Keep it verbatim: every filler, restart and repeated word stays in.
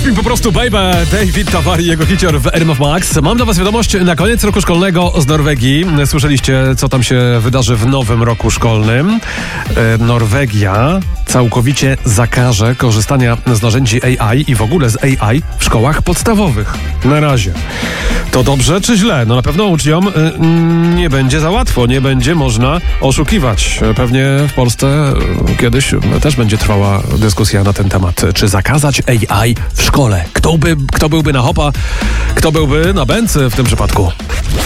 mi po prostu baby. David Tawari, jego hicior w R M F Max. Mam dla was wiadomość na koniec roku szkolnego z Norwegii. Słyszeliście, co tam się wydarzy w nowym roku szkolnym. E, Norwegia całkowicie zakaże korzystania z narzędzi A I i w ogóle z A I w szkołach podstawowych. Na razie. To dobrze czy źle? No na pewno uczniom y, nie będzie za łatwo, nie będzie można oszukiwać. Pewnie w Polsce y, kiedyś też będzie trwała dyskusja na ten temat. Czy zakazać A I w szkole? Kto, by, kto byłby na hopa? Kto byłby na bęc w tym przypadku?